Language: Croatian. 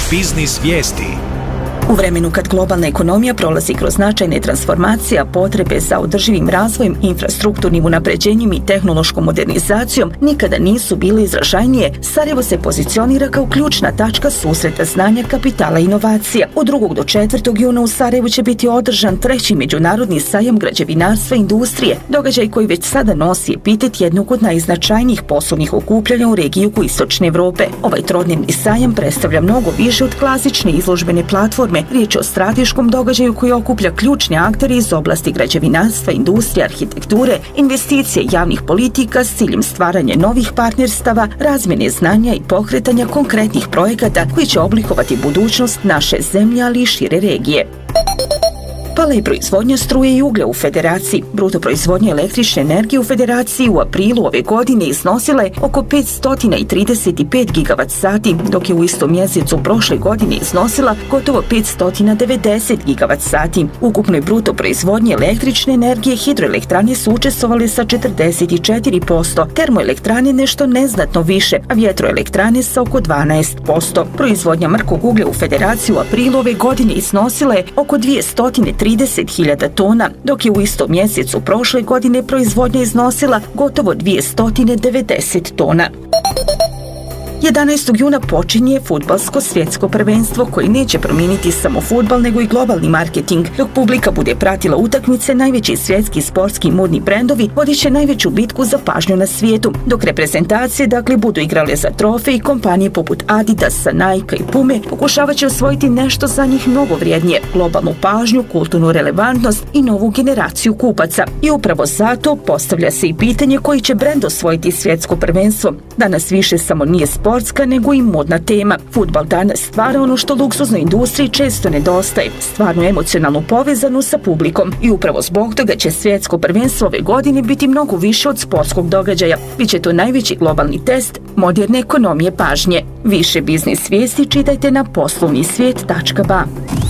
Biznis vijesti. U vremenu kad globalna ekonomija prolazi kroz značajne transformacije, a potrebe za održivim razvojem, infrastrukturnim unapređenjem i tehnološkom modernizacijom nikada nisu bile izražajnije, Sarajevo se pozicionira kao ključna tačka susreta znanja, kapitala i inovacija. Od 2. do 4. juna u Sarajevu će biti održan 3. međunarodni sajam građevinarstva i industrije, događaj koji već sada nosi epitet jednog od najznačajnijih poslovnih okupljanja u regiji jugoistočne Evrope. Ovaj trodnevni sajam predstavlja mnogo više od klasične izložbene platforme. Riječ je o strateškom događaju koji okuplja ključne aktere iz oblasti građevinarstva, industrije, arhitekture, investicije javnih politika s ciljem stvaranja novih partnerstava, razmjene znanja i pokretanja konkretnih projekata koji će oblikovati budućnost naše zemlje, ali i šire regije. Pala je proizvodnja struje i uglja u Federaciji. Bruto proizvodnja električne energije u Federaciji u aprilu ove godine iznosila je oko 535 gigavat sati, dok je u istom mjesecu prošle godine iznosila gotovo 590 gigavat sati. Ukupnoj bruto proizvodnji električne energije hidroelektrane su učestvovale sa 44%, termoelektrane nešto neznatno više, a vjetroelektrane sa oko 12%. Proizvodnja mrkog uglja u Federaciji u aprilu ove godine iznosila je oko 230.000 tona, dok je u istom mjesecu prošle godine proizvodnja iznosila gotovo 290 tona. 11. juna počinje fudbalsko svjetsko prvenstvo koje neće promijeniti samo fudbal nego i globalni marketing. Dok publika bude pratila utakmice, najveći svjetski sportski modni brendovi vodit će najveću bitku za pažnju na svijetu, dok reprezentacije budu igrale za trofej, kompanije poput Adidasa, Nike i Pume pokušavat će osvojiti nešto za njih mnogo vrijednije, globalnu pažnju, kulturnu relevantnost i novu generaciju kupaca. I upravo zato postavlja se i pitanje koji će brend osvojiti svjetsko prvenstvo. Danas više samo nije sportska nego i modna tema. Fudbal danas stvara ono što luksuznoj industriji često nedostaje, stvarnu emocionalnu povezanu sa publikom. I upravo zbog toga će svjetsko prvenstvo ove godine biti mnogo više od sportskog događaja. Biće to najveći globalni test moderne ekonomije pažnje. Više biznis vijesti čitajte na poslovnisvijet.ba.